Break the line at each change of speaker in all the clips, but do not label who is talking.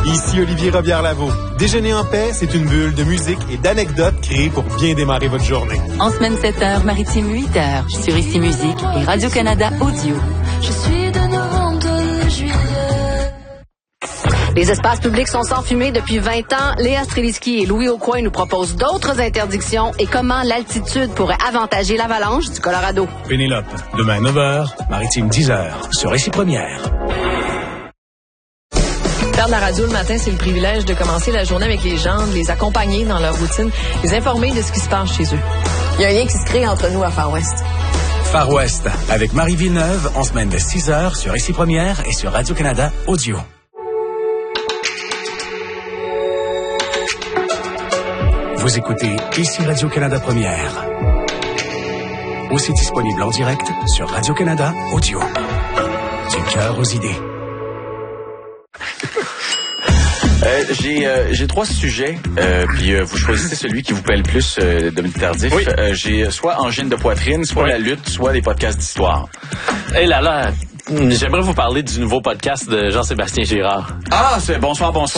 Ici Olivier Robillard-Lavaux. Déjeuner en paix, c'est une bulle de musique et d'anecdotes créées pour bien démarrer votre journée.
En semaine 7h, Maritime 8h, sur Ici Musique et Radio-Canada Audio.
Je suis de novembre, juillet.
Les espaces publics sont sans fumée depuis 20 ans. Léa Streliski et Louis Aucoin nous proposent d'autres interdictions et comment l'altitude pourrait avantager l'avalanche du Colorado.
Pénélope, demain 9h, Maritime 10h, sur Ici Première.
Faire de la radio le matin, c'est le privilège de commencer la journée avec les gens, de les accompagner dans leur routine, les informer de ce qui se passe chez eux. Il y a un lien qui se crée entre nous à Far West.
Far West, avec Marie Villeneuve, en semaine de 6h, sur Ici Première et sur Radio-Canada Audio. Vous écoutez Ici Radio-Canada Première. Aussi disponible en direct sur Radio-Canada Audio. Du cœur aux idées.
J'ai 3 sujets, puis vous choisissez celui qui vous plaît le plus, Dominique Tardif. Oui. J'ai soit angine de poitrine, soit la lutte, soit des podcasts d'histoire.
Eh là, j'aimerais vous parler du nouveau podcast de Jean-Sébastien Girard.
Ah, c'est bonsoir.
Non,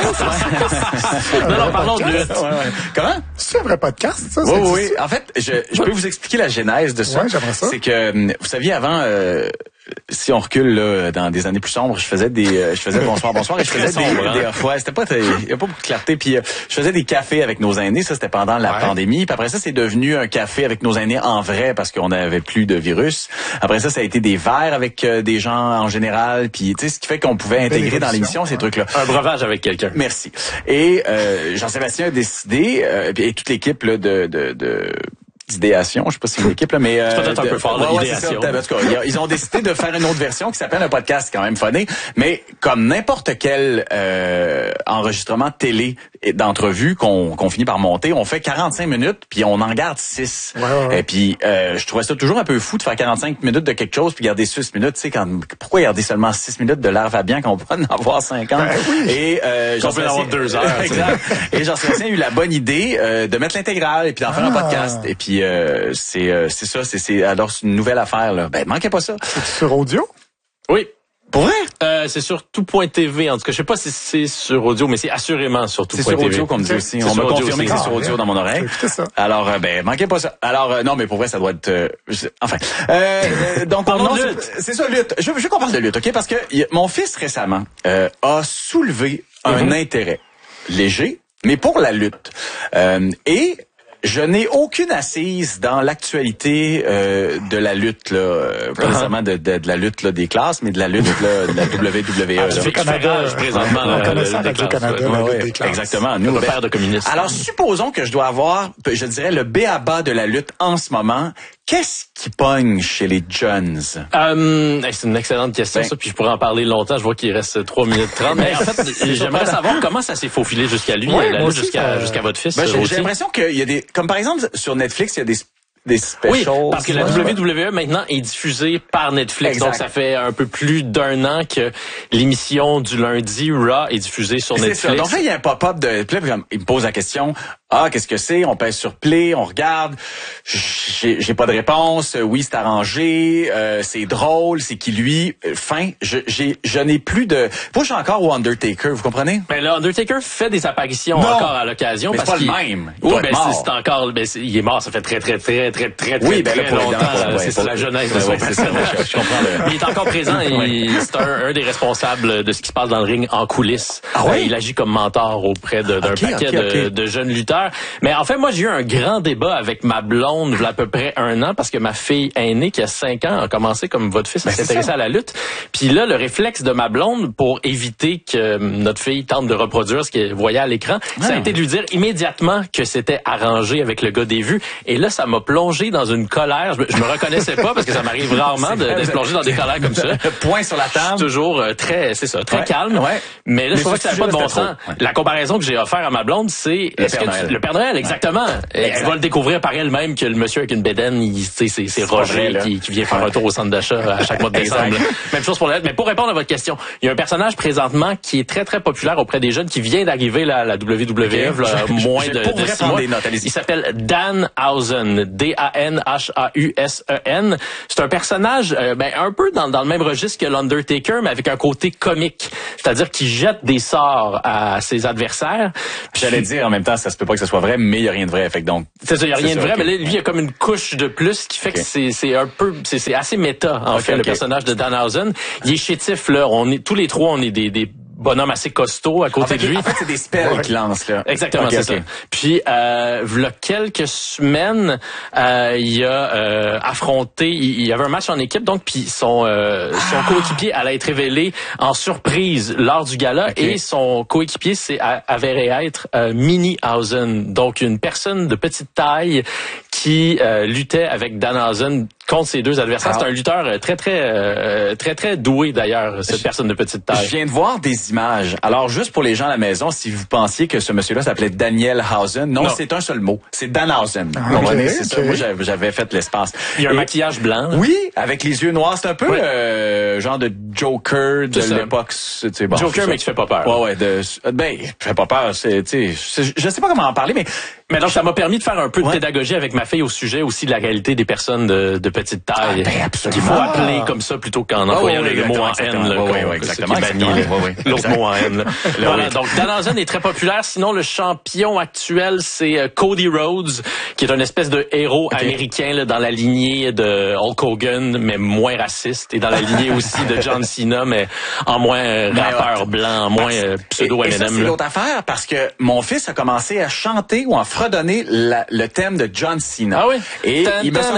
parlons de lutte.
Ouais. Comment?
C'est un vrai podcast, ça?
Oui. En fait, je peux vous expliquer la genèse de ça.
Ouais, j'aimerais ça.
C'est que, vous saviez, avant... si on recule là, dans des années plus sombres, je faisais bonsoir et je faisais c'était pas il y a pas beaucoup de clarté, puis je faisais des cafés avec nos aînés, ça c'était pendant la pandémie, puis après ça c'est devenu un café avec nos aînés en vrai parce qu'on n'avait plus de virus. Après ça a été des verres avec des gens en général, puis tu sais ce qui fait qu'on pouvait intégrer dans l'émission ces trucs-là.
Un breuvage avec quelqu'un.
Merci. Et Jean-Sébastien a décidé et toute l'équipe là d'idéation, je sais pas si c'est une équipe là, mais
c'est peut-être un peu fort l'idéation.
En tout cas, ils ont décidé de faire une autre version qui s'appelle un podcast quand même funné, mais comme n'importe quel enregistrement télé d'entrevue qu'on finit par monter, on fait 45 minutes puis on en garde 6. Et puis je trouvais ça toujours un peu fou de faire 45 minutes de quelque chose puis garder 6 minutes, tu sais pourquoi garder seulement 6 minutes de l'air Fabian quand on peut en avoir 50. Et
on peut en avoir 2 heures.
Exact. Et Jean-Sébastien a eu la bonne idée de mettre l'intégrale et puis d'en faire un podcast. Et puis c'est ça, alors c'est une nouvelle affaire là. Ben manquez pas ça.
C'est sur audio?
Oui.
Pour vrai?
C'est sur tout.tv. En tout cas, je sais pas si c'est sur audio, mais c'est assurément sur tout.tv.
C'est sur audio qu'on me dit aussi. On m'a confirmé que c'est sur audio dans mon oreille.
Ça.
Alors, manquez pas ça. Alors, non, mais pour vrai, ça doit être... enfin. Donc, c'est ça, lutte. Je veux qu'on parle de lutte, OK? Parce que mon fils, récemment, a soulevé un intérêt léger, mais pour la lutte. Et... je n'ai aucune assise dans l'actualité de la lutte là, pas nécessairement de la lutte là des classes, mais de la lutte là, de la WWE.
Tu fais Canada présentement
des classes.
Exactement, nous
le père de communistes.
Alors supposons que je dois avoir, je dirais le b.a.-ba de la lutte en ce moment. Qu'est-ce qui pogne chez les jeunes?
C'est une excellente question, ça, puis je pourrais en parler longtemps. Je vois qu'il reste 3 minutes 30. Mais en fait, j'aimerais savoir comment ça s'est faufilé jusqu'à lui, jusqu'à votre fils.
J'ai l'impression qu'il y a des... Comme par exemple, sur Netflix, il y a des specials.
Oui, parce que la WWE maintenant est diffusée par Netflix. Exact. Donc ça fait un peu plus d'1 an que l'émission du lundi Raw est diffusée sur Netflix.
C'est ça. Donc là, il y a un pop-up de... Il me pose la question... Ah, qu'est-ce que c'est? On pèse sur play, on regarde. J'ai pas de réponse. Oui, c'est arrangé. C'est drôle. C'est qui lui? Fin. Je n'ai plus de... Moi, je suis encore au Undertaker, vous comprenez?
Mais le Undertaker fait des apparitions encore à l'occasion.
Mais
parce
c'est pas le même.
Oui, c'est encore... il est mort. Ça fait très longtemps. C'est la jeunesse de son personnage.
Je comprends.
Il est encore présent et c'est un des responsables de ce qui se passe dans le ring en coulisses.
Ah oui?
Il agit comme mentor auprès d'un paquet de jeunes lutteurs. Mais en fait, moi, j'ai eu un grand débat avec ma blonde il y a à peu près 1 an parce que ma fille aînée, qui a 5 ans, a commencé comme votre fils à s'intéresser à la lutte. Puis là, le réflexe de ma blonde pour éviter que notre fille tente de reproduire ce qu'elle voyait à l'écran, ça a été de lui dire immédiatement que c'était arrangé avec le gars des vues. Et là, ça m'a plongé dans une colère. Je me reconnaissais pas parce que ça m'arrive rarement d'être plongé dans des colères comme ça.
Point sur la table.
Je suis toujours très calme.
Ouais.
Mais là, je trouvais que ça n'avait pas de bon sens. La comparaison que j'ai offert à ma blonde, c'est est-ce que tu Le Père Noël, exactement. Elle va le découvrir par elle-même que le monsieur avec une bédaine, c'est Roger qui vient faire un tour au centre d'achat à chaque mois de décembre. Même chose pour Noël. Mais pour répondre à votre question, il y a un personnage présentement qui est très, très populaire auprès des jeunes, qui vient d'arriver là, à la WWF, moins de 6 mois. Il s'appelle Danhausen. D-A-N-H-A-U-S-E-N. C'est un personnage un peu dans le même registre que l'Undertaker, mais avec un côté comique. C'est-à-dire qu'il jette des sorts à ses adversaires.
J'allais dire, en même temps, ça se peut pas que ce soit vrai, mais il y a rien de vrai. Fait que donc.
C'est ça, il y a rien de vrai, mais là, lui, il y a comme une couche de plus qui fait que c'est un peu, c'est assez méta, en fait, le personnage de Danhausen. Il est chétif, là. Tous les trois, on est des bonhomme assez costaud à côté de lui.
En fait, c'est des spells qu'il lance, là.
Exactement, c'est ça. Puis, v'là quelques semaines, il a affronté, il y avait un match en équipe, donc, puis son coéquipier allait être révélé en surprise lors du gala, et son coéquipier avéré être Minihausen, donc une personne de petite taille qui luttait avec Danhausen contre ses deux adversaires. C'est un lutteur très doué, d'ailleurs, cette personne de petite taille.
Je viens de voir des images. Alors, juste pour les gens à la maison, si vous pensiez que ce monsieur-là s'appelait Daniel Hausen, non, c'est un seul mot. C'est Danhausen. Vous comprenez? C'est ça. Moi, j'avais fait l'espace.
Il y a un maquillage blanc.
Oui, avec les yeux noirs. C'est un peu genre de Joker de l'époque.
Bon, Joker, mais qui fait pas peur.
Ouais. Qui fait pas peur. Je sais pas comment en parler,
mais donc, ça m'a permis de faire un peu de pédagogie avec ma fille au sujet aussi de la réalité des personnes de petite taille.
Absolument.
Il faut appeler comme ça plutôt qu'en employant le mot en N.
Exactement.
L'autre mot en N. Voilà, donc Danhausen est très populaire. Sinon, le champion actuel, c'est Cody Rhodes, qui est une espèce de héros américain là, dans la lignée de Hulk Hogan, mais moins raciste, et dans la lignée aussi de John Cena, mais en moins rappeur blanc, en moins pseudo-M&M.
C'est l'autre affaire, parce que mon fils a commencé à chanter ou à fredonner le thème de John Cena.
Ah oui?
Et il me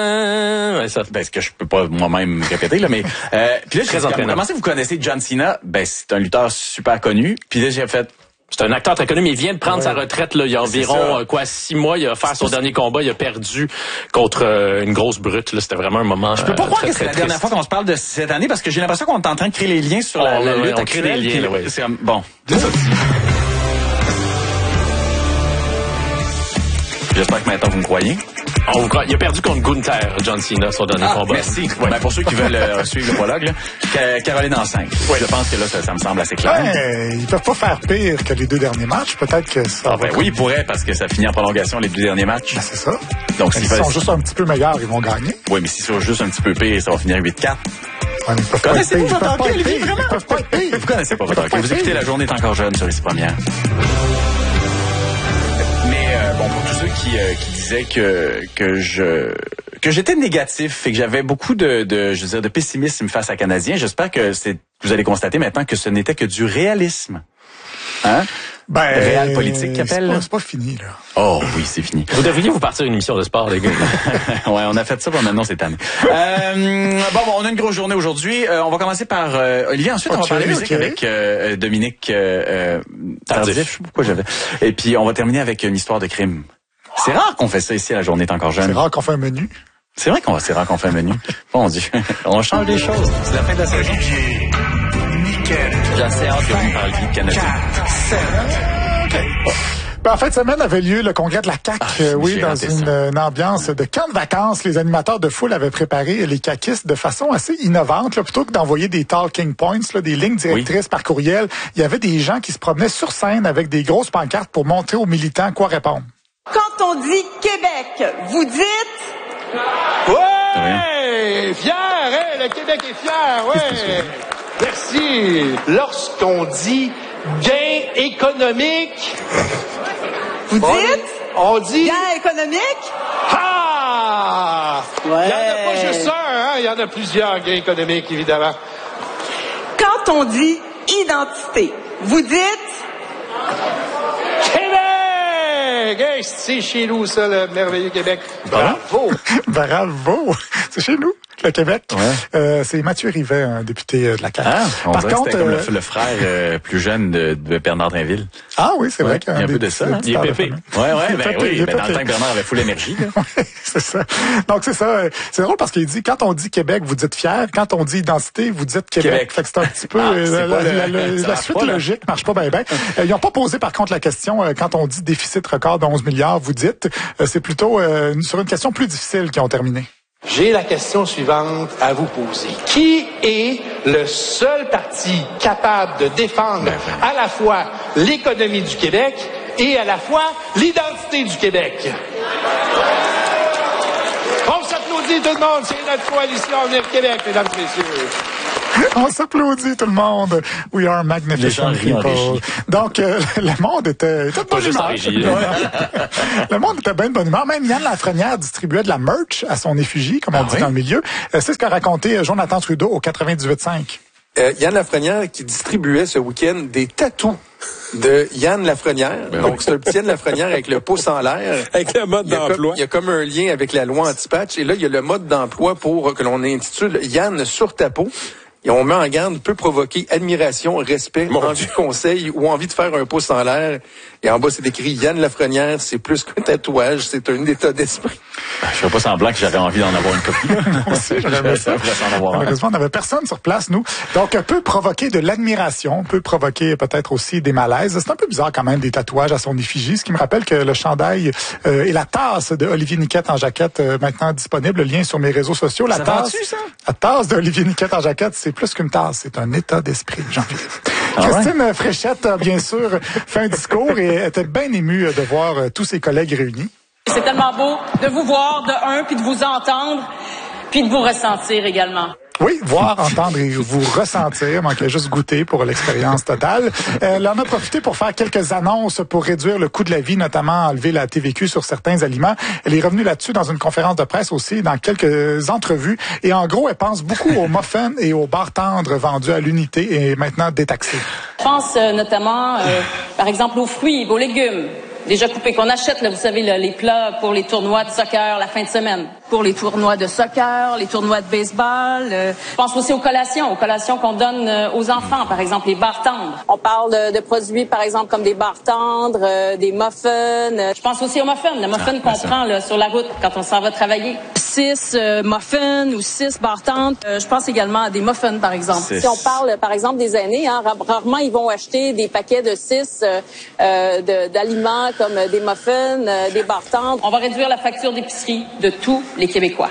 ce que je peux pas moi-même répéter, là, mais puis là, comment vous connaissez John Cena? C'est un lutteur super connu. Puis là, j'ai fait...
C'est un acteur très connu, mais il vient de prendre sa retraite là, il y a environ 6 mois. Il a fait son dernier combat, il a perdu contre une grosse brute. Là. C'était vraiment un moment.
Je peux pas croire que c'est la dernière fois qu'on se parle de cette année, parce que j'ai l'impression qu'on est en train de créer les liens sur la lutte.
On crée des liens.
Bon. C'est ça. J'espère que maintenant vous me croyez.
Il a perdu contre Gunther, John Cena, son dernier combat.
Merci. Ouais. Pour ceux qui veulent suivre le prologue, là, Caroline en 5. Ouais. Je pense que là, ça me semble assez clair.
Ils peuvent pas faire pire que les 2 derniers matchs. Peut-être que ça
oui, ils pourraient, parce que ça finit en prolongation les 2 derniers matchs.
C'est ça.
Donc,
s'ils sont juste un petit peu meilleurs, ils vont gagner.
Oui, mais s'ils sont juste un petit peu pire, ça va finir 8-4.
Ouais,
vous connaissez pas votre hockey, Olivier, vraiment? Vous connaissez pas votre hockey. Vous écoutez La Journée est encore jeune sur Ici Première. Pour tous ceux qui disaient que j'étais négatif et que j'avais beaucoup de pessimisme face à Canadiens, j'espère que vous allez constater maintenant que ce n'était que du réalisme. Hein? Réal politique qui appelle.
C'est pas fini, là.
Oh oui, c'est fini.
Vous devriez vous partir une émission de sport, les gars.
Ouais, on a fait ça maintenant cette année. On a une grosse journée aujourd'hui. On va commencer par Olivier. Ensuite, on va parler musique avec Dominique Tardif. Je sais pas pourquoi j'avais. Et puis, on va terminer avec une histoire de crime. C'est rare qu'on fait ça ici à La Journée est encore jeune.
C'est rare qu'on fait un menu.
C'est vrai c'est rare qu'on fait un menu. Bon Dieu, on change des choses. C'est la fin de la saison. J'ai assez hâte que vous me parliez de Canada.
En fin de semaine avait lieu le congrès de la CAQ, dans une ambiance de camp de vacances. Les animateurs de foule avaient préparé les caquistes de façon assez innovante. Là, plutôt que d'envoyer des talking points, là, des lignes directrices par courriel, il y avait des gens qui se promenaient sur scène avec des grosses pancartes pour montrer aux militants quoi répondre.
Quand on dit Québec, vous dites...
Ouais! Fier, le Québec est fier, ouais! Merci. Lorsqu'on dit gain économique...
Vous dites?
On dit...
Gain économique?
Ah!
Ouais.
Il n'y en a pas juste un, il y en a plusieurs gains économiques, évidemment.
Quand on dit identité, vous dites?
Québec! Hey, c'est chez nous, ça, le merveilleux Québec. Bravo!
Bravo! C'est chez nous. le Québec. Ouais. C'est Mathieu Rivet, un député de la CAQ.
Par contre, c'était comme le frère plus jeune de Bernard Drinville.
Ah oui, c'est vrai
qu'il y a un peu de ça.
Il est pépé.
Oui, dans le temps que Bernard avait full énergie.
C'est ça. Donc c'est ça. C'est drôle parce qu'il dit, quand on dit Québec, vous dites fier. Quand on dit identité, vous dites Québec. Fait que c'est un petit peu la suite logique marche pas bien. Ils n'ont pas posé par contre la question quand on dit déficit record de 11 milliards, vous dites. C'est plutôt sur une question plus difficile qu'ils ont terminé.
J'ai la question suivante à vous poser. Qui est le seul parti capable de défendre à la fois l'économie du Québec et à la fois l'identité du Québec? On s'applaudit tout le monde, c'est notre coalition Avenir Québec, mesdames et messieurs.
On s'applaudit tout le monde. We are magnificent people. Donc, le monde était de bonne humeur. Le monde était bien de bonne humeur. Même Yann Lafrenière distribuait de la merch à son effigie, comme on dit dans le milieu. C'est ce qu'a raconté Jonathan Trudeau au 98.5.
Yann Lafrenière qui distribuait ce week-end des tatous de Yann Lafrenière. Donc, c'est un petit Yann Lafrenière avec le pouce en l'air.
Avec le mode d'emploi.
Il y a comme un lien avec la loi anti-patch. Et là, il y a le mode d'emploi pour que l'on intitule Yann sur ta peau. Et on met en garde, peut provoquer admiration, respect, envie de conseil ou envie de faire un pouce en l'air. Et en bas, c'est écrit Yann Lafrenière, c'est plus qu'un tatouage, c'est un état d'esprit.
Je ferais pas semblant que j'avais envie d'en avoir une copie.
Moi aussi, j'aurais aimé ça. Malheureusement, on n'avait personne sur place, nous. Donc, peut provoquer de l'admiration, peut provoquer peut-être aussi des malaises. C'est un peu bizarre quand même, des tatouages à son effigie, ce qui me rappelle que le chandail et la tasse de Olivier Niquette en jaquette, maintenant disponible, le lien sur mes réseaux sociaux. La tasse de Olivier Niquette en jaquette, c'est plus qu'une tasse, c'est un état d'esprit, Jean-Philippe. Christine Fréchette a bien sûr fait un discours et était bien émue de voir tous ses collègues réunis.
C'est tellement beau de vous voir de un, puis de vous entendre, puis de vous ressentir également.
Oui, voir, entendre et vous ressentir. Manquait juste goûter pour l'expérience totale. Elle en a profité pour faire quelques annonces pour réduire le coût de la vie, notamment enlever la TVQ sur certains aliments. Elle est revenue là-dessus dans une conférence de presse aussi, dans quelques entrevues. Et en gros, elle pense beaucoup aux muffins et aux barres tendres vendus à l'unité et maintenant détaxés.
Je pense notamment, par exemple, aux fruits, aux légumes. Déjà coupés, qu'on achète, là, vous savez, là, les plats pour les tournois de soccer la fin de semaine. Pour les tournois de soccer, les tournois de baseball. Je pense aussi aux collations qu'on donne aux enfants, par exemple, les barres tendres. On parle de produits, par exemple, comme des barres tendres, des muffins. Je pense aussi aux muffins, le muffin qu'on prend là, sur la route quand on s'en va travailler. 6 muffins ou 6 barres tendres. Je pense également à des muffins, par exemple. Si on parle, par exemple, des aînés, rarement ils vont acheter des paquets de 6 d'aliments comme des muffins, des barres tendres. On va réduire la facture d'épicerie de tous les Québécois.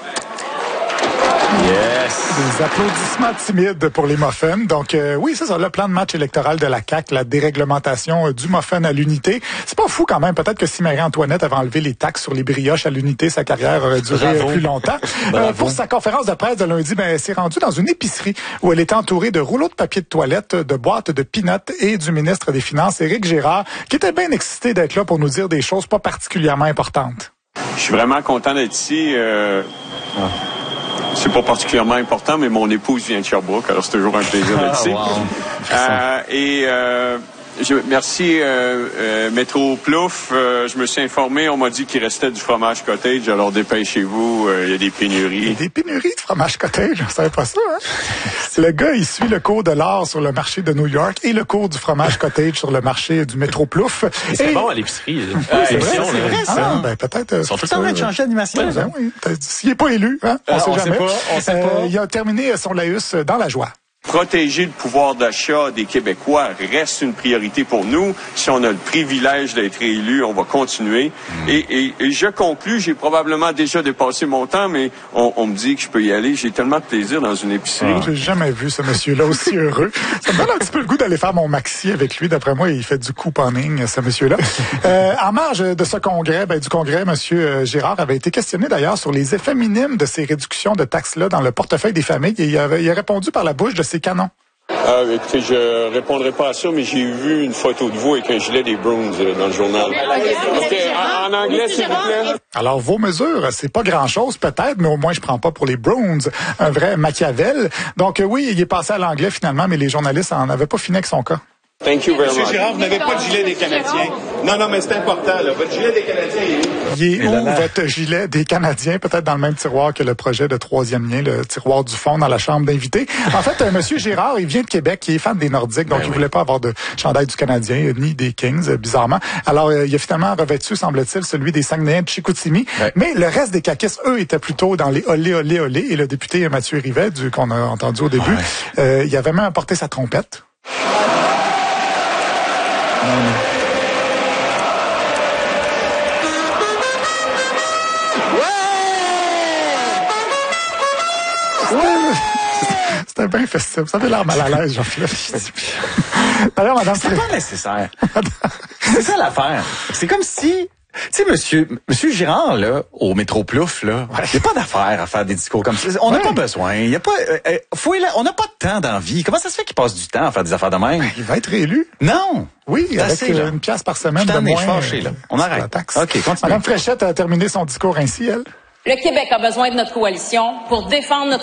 Yes! Des applaudissements timides pour les muffins. Donc, oui, c'est ça, le plan de match électoral de la CAQ, la déréglementation du muffin à l'unité. C'est pas fou quand même. Peut-être que si Marie-Antoinette avait enlevé les taxes sur les brioches à l'unité, sa carrière aurait duré plus longtemps. Pour sa conférence de presse de lundi, elle s'est rendue dans une épicerie où elle était entourée de rouleaux de papier de toilette, de boîtes de peanuts et du ministre des Finances, Éric Girard, qui était bien excité d'être là pour nous dire des choses pas particulièrement importantes.
Je suis vraiment content d'être ici. C'est pas particulièrement important, mais mon épouse vient de Sherbrooke, alors c'est toujours un plaisir d'être ici. Merci Métro Plouf. Je me suis informé, on m'a dit qu'il restait du fromage cottage, alors dépêchez-vous, il y a des pénuries.
Des pénuries de fromage cottage, je savais pas ça, hein? Le gars, il suit le cours de l'or sur le marché de New York et le cours du fromage cottage sur le marché du Métro Plouf.
C'est bon à l'épicerie.
C'est vrai, ça. Peut-être.
Ils sont tout le temps en train de changer d'animation.
S'il n'est pas élu, hein? On sait jamais.
On sait pas.
Il a terminé son laïus dans la joie.
Protéger le pouvoir d'achat des Québécois reste une priorité pour nous. Si on a le privilège d'être élu, on va continuer. Et je conclus, j'ai probablement déjà dépassé mon temps, mais on me dit que je peux y aller. J'ai tellement de plaisir dans une épicerie.
J'ai jamais vu ce monsieur-là aussi heureux. Ça me donne un petit peu le goût d'aller faire mon maxi avec lui. D'après moi, il fait du couponing, ce monsieur-là. En marge de ce congrès, du congrès, monsieur Girard avait été questionné d'ailleurs sur les effets minimes de ces réductions de taxes-là dans le portefeuille des familles. Et il a répondu par la bouche de ses canons.
Écoutez, je répondrai pas à ça, mais j'ai vu une photo de vous avec un gilet des Bruins dans le journal. En anglais, s'il vous plaît.
Alors, vos mesures, c'est pas grand-chose peut-être, mais au moins je prends pas pour les Bruins un vrai Machiavel. Donc oui, il est passé à l'anglais finalement, mais les journalistes en avaient pas fini avec son cas.
Thank you very much.
Monsieur Girard, vous n'avez pas de gilet des Canadiens. Non, mais c'est important, là. Votre gilet des Canadiens, il est où?
Il est où, votre gilet des Canadiens? Peut-être dans le même tiroir que le projet de troisième lien, le tiroir du fond dans la chambre d'invités. En fait, Monsieur Girard, il vient de Québec, il est fan des Nordiques, donc il voulait pas avoir de chandail du Canadien, ni des Kings, bizarrement. Alors, il a finalement revêtu, semble-t-il, celui des Saguenayens de Chicoutimi. Mais le reste des caquistes, eux, étaient plutôt dans les olé, olé, olé. Et le député Mathieu Rivet, qu'on a entendu au début, il avait même apporté sa trompette. C'était bien festif. Ça avait l'air mal à l'aise, Jean-Philippe. D'ailleurs, madame...
C'est pas nécessaire. C'est ça l'affaire. C'est comme si... Tu sais, monsieur Girard, là, au Métro Plouf, là, il n'y a pas d'affaire à faire des discours comme ça. On n'a pas besoin. Il y a pas, on n'a pas de temps dans la vie. Comment ça se fait qu'il passe du temps à faire des affaires de même?
Il va être réélu.
Non.
Oui, avec une pièce par semaine de moins.
Fâché, là. On arrête.
OK,
continue.
Madame Fréchette a terminé son discours ainsi, elle.
Le Québec a besoin de notre coalition pour défendre notre